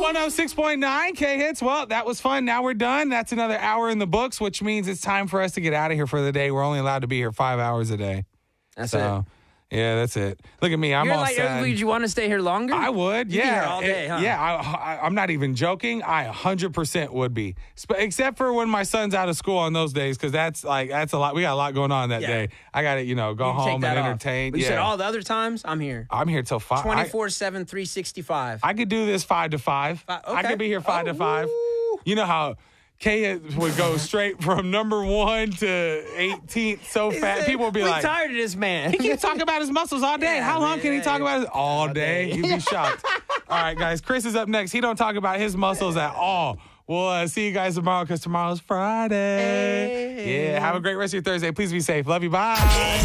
106.9 K-Hits. Well, that was fun. Now we're done. That's another hour in the books, which means it's time for us to get out of here for the day. We're only allowed to be here 5 hours a day. That's it. Yeah, that's it. Look at me. I'm You're all like, sad. would you want to stay here longer? I would. You'd be Yeah. here all day, huh? Yeah, I'm not even joking. I 100% would be. Except for when my son's out of school on those days, because that's a lot. We got a lot going on that day. I got to, go home and entertain. But you said all the other times, I'm here. I'm here till 5. 24/7, 365. I could do this 5 to 5. Okay. I could be here 5 to 5. You know how K would go straight from number 1 to 18th so fast. People would be like, tired of this man. He keeps talking about his muscles all day. Yeah, How long man, can he talk about it? All day. You'd be shocked. All right, guys. Chris is up next. He don't talk about his muscles at all. We'll see you guys tomorrow because tomorrow's Friday. Yeah, have a great rest of your Thursday. Please be safe. Love you. Bye.